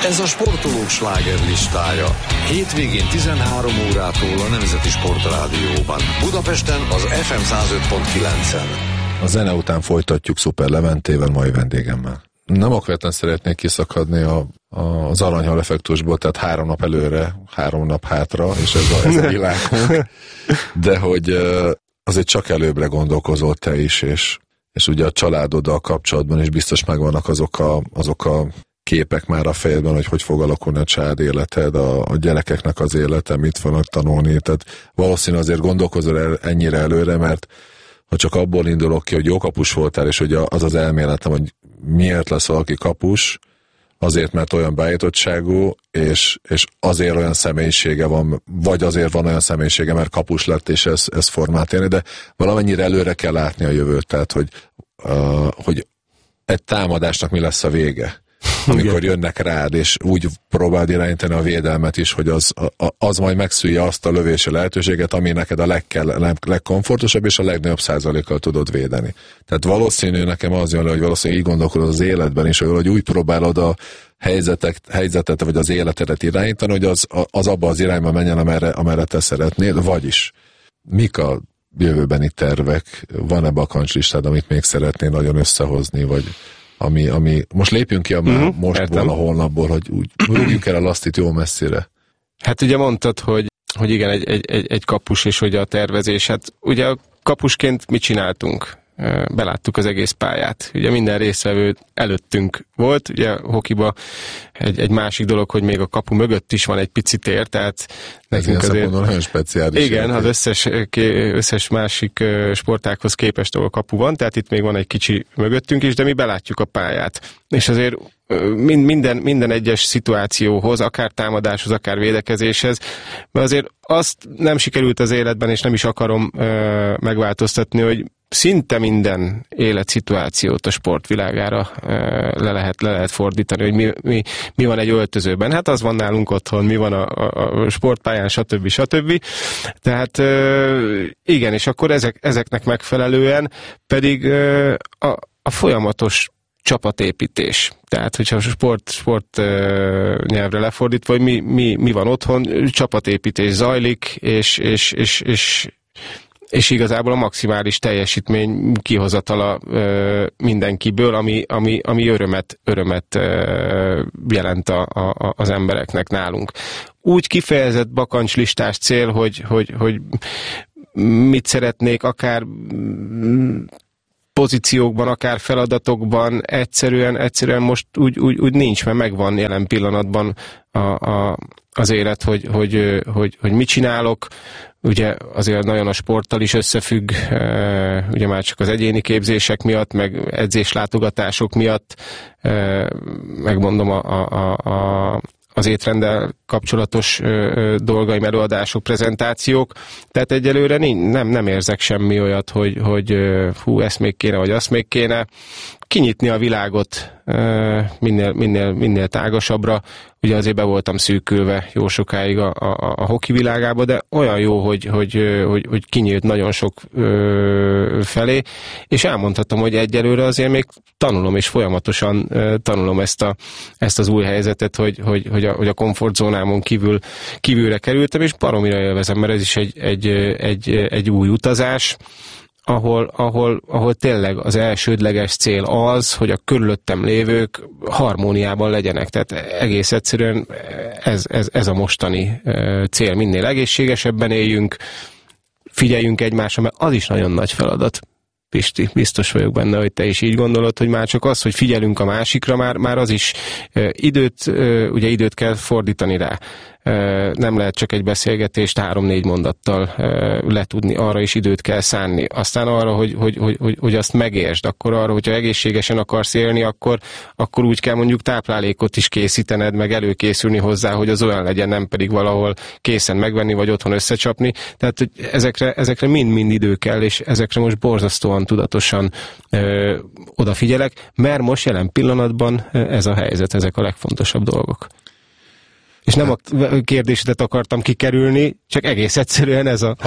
Ez a sportolók slágerlistája. Hétvégén 13 órától a Nemzeti Sportrádióban. Budapesten az FM 105.9-en. A zene után folytatjuk Szuper Leventével, mai vendégemmel. Nem okvetlen szeretnék kiszakadni az aranyhal effektusból, tehát 3 nap előre, 3 nap hátra, és ez a világunk. De hogy azért csak előbbre gondolkozol te is, és ugye a családoddal kapcsolatban is biztos megvannak azok a képek már a fejedben, hogy fog alakulni a család életed, a gyerekeknek az élete, mit fognak tanulni. Tehát valószínűleg azért gondolkozol ennyire előre, mert ha csak abból indulok ki, hogy jó kapus voltál, és hogy az az elméletem, hogy miért lesz valaki kapus, azért, mert olyan beállítottságú, és azért olyan személyisége van, vagy azért van olyan személyisége, mert kapus lett, és ez formát élni, de valamennyire előre kell látni a jövőt, tehát, hogy egy támadásnak mi lesz a vége, amikor jönnek rád, és úgy próbáld irányítani a védelmet is, hogy az majd megszűlje azt a lövési lehetőséget, ami neked a legkomfortosabb, és a legnagyobb százalékkal tudod védeni. Tehát valószínű nekem az jön le, hogy valószínűleg így gondolkodod az életben is, hogy úgy próbálod a helyzetet, vagy az életedet irányítani, hogy az abba az irányba menjen, amerre te szeretnél, vagyis mik a jövőbeni tervek, van-e bakancslistád, amit még szeretnél nagyon összehozni, vagy ami most lépjünk ki mostból, a holnapból, hogy úgy rúgjuk el a lasztit jó messzire. Hát ugye mondtad, hogy igen, egy kapus, és hogy a tervezés, hát ugye kapusként mit csináltunk? Beláttuk az egész pályát. Ugye minden résztvevő előttünk volt, ugye hokiba egy másik dolog, hogy még a kapu mögött is van egy pici tér, tehát nekünk azért... nagyon speciális. Igen, az összes másik sportághoz képest, ahol kapu van, tehát itt még van egy kicsi mögöttünk is, de mi belátjuk a pályát. És azért minden egyes szituációhoz, akár támadáshoz, akár védekezéshez, mert azért azt nem sikerült az életben, és nem is akarom megváltoztatni, hogy szinte minden életszituációt a sportvilágára le lehet fordítani, hogy mi van egy öltözőben. Hát az van nálunk otthon, mi van a sportpályán, stb. Tehát igen, és akkor ezeknek megfelelően pedig a folyamatos csapatépítés. Tehát, hogyha sport nyelvre lefordítva, hogy mi van otthon, csapatépítés zajlik, és igazából a maximális teljesítmény kihozatala mindenkiből, ami örömet jelent az embereknek nálunk. Úgy kifejezett bakancslistás cél, hogy mit szeretnék, akár pozíciókban, akár feladatokban, egyszerűen most úgy nincs, mert megvan jelen pillanatban az élet, hogy mit csinálok. Ugye azért nagyon a sporttal is összefügg, ugye már csak az egyéni képzések miatt, meg edzéslátogatások miatt, megmondom az étrenddel kapcsolatos dolgaim, előadások, prezentációk, tehát egyelőre nem érzek semmi olyat, hogy ezt még kéne, vagy azt még kéne. Kinyitni a világot minél tágasabbra. Ugye azért be voltam szűkülve jó sokáig a hoki világába, de olyan jó, hogy kinyílt nagyon sok felé, és elmondhatom, hogy egyelőre azért még tanulom, és folyamatosan tanulom ezt az új helyzetet, hogy a komfortzónámon kívülre kerültem, és baromira élvezem, mert ez is egy új utazás, ahol tényleg az elsődleges cél az, hogy a körülöttem lévők harmóniában legyenek. Tehát egész egyszerűen ez a mostani cél. Minél egészségesebben éljünk, figyeljünk egymásra, mert az is nagyon nagy feladat. Pisti, biztos vagyok benne, hogy te is így gondolod, hogy már csak az, hogy figyelünk a másikra, már az is időt kell fordítani rá. Nem lehet csak egy beszélgetést 3-4 mondattal letudni, arra is időt kell szánni. Aztán arra, hogy azt megértsd, akkor arra, hogyha egészségesen akarsz élni, akkor úgy kell mondjuk táplálékot is készítened, meg előkészülni hozzá, hogy az olyan legyen, nem pedig valahol készen megvenni, vagy otthon összecsapni. Tehát hogy ezekre mind-mind idő kell, és ezekre most borzasztóan tudatosan odafigyelek, mert most jelen pillanatban ez a helyzet, ezek a legfontosabb dolgok. És nem a kérdésedet akartam kikerülni, csak egész egyszerűen ez a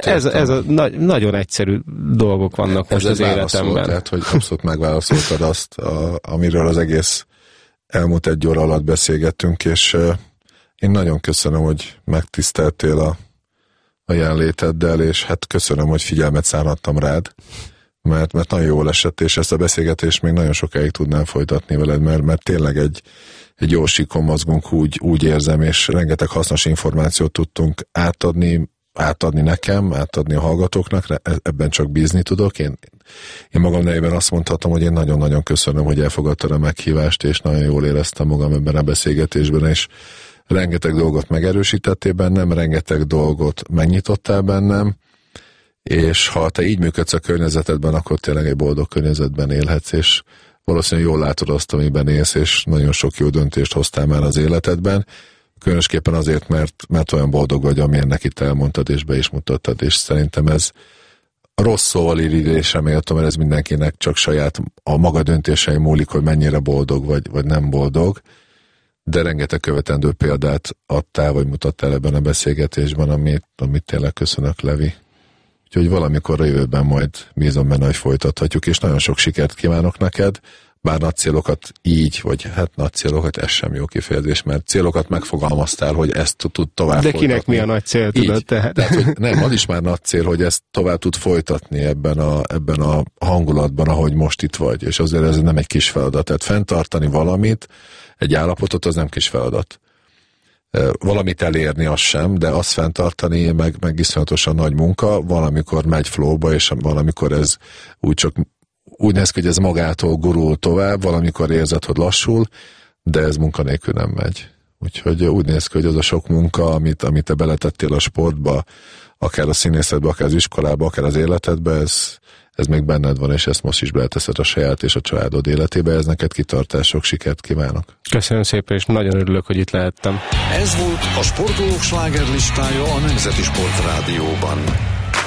nagyon egyszerű dolgok vannak most az életemben. Tehát, hogy abszolút megválaszoltad azt, amiről az elmúlt 1 óra alatt beszélgettünk, és én nagyon köszönöm, hogy megtiszteltél a jelenléteddel, és hát köszönöm, hogy figyelmet szánhattam rád, mert nagyon jól esett, és ezt a beszélgetést még nagyon sokáig tudnám folytatni veled, mert tényleg egy jó síkon mozgunk, úgy érzem, és rengeteg hasznos információt tudtunk átadni nekem, átadni a hallgatóknak, ebben csak bízni tudok. Én magam nevében azt mondhatom, hogy én nagyon-nagyon köszönöm, hogy elfogadtad a meghívást, és nagyon jól éreztem magam ebben a beszélgetésben, és rengeteg dolgot megerősítettél bennem, rengeteg dolgot megnyitottál bennem, és ha te így működsz a környezetedben, akkor tényleg egy boldog környezetben élhetsz, és valószínűleg jól látod azt, amiben élsz, és nagyon sok jó döntést hoztál már az életedben, különösképpen azért, mert olyan boldog vagy, amilyennek itt elmondtad, és be is mutattad, és szerintem ez rossz szóval írítésre méltó, mert ez mindenkinek csak saját a maga döntései múlik, hogy mennyire boldog vagy nem boldog, de rengeteg követendő példát adtál, vagy mutattál ebben a beszélgetésben, amit tényleg köszönök, Levi. Úgyhogy valamikor a jövőben majd bízom benne, hogy folytathatjuk, és nagyon sok sikert kívánok neked, bár nagy célokat így, vagy hát nagy célokat, ez sem jó kifejezés, mert célokat megfogalmaztál, hogy ezt tud tovább de folytatni. De kinek mi a nagy cél, tudod? Tehát hogy nem, az is már nagy cél, hogy ezt tovább tud folytatni ebben a hangulatban, ahogy most itt vagy, és azért ez nem egy kis feladat. Tehát fenntartani valamit, egy állapotot, az nem kis feladat. Valamit elérni az sem, de azt fenntartani meg iszonyatosan nagy munka, valamikor megy flowba, és valamikor ez úgy néz ki, hogy ez magától gurul tovább, valamikor érzed, hogy lassul, de ez munkanélkül nem megy. Úgyhogy úgy néz ki, hogy az a sok munka, amit te beletettél a sportba, akár a színészetbe, akár az iskolába, akár az életedbe, ez még benned van, és ezt most is beleteszed a saját és a családod életébe. Ez neked kitartás, sok sikert kívánok. Köszönöm szépen, és nagyon örülök, hogy itt lehettem. Ez volt a Sportolók slágerlistája a Nemzeti Sportrádióban.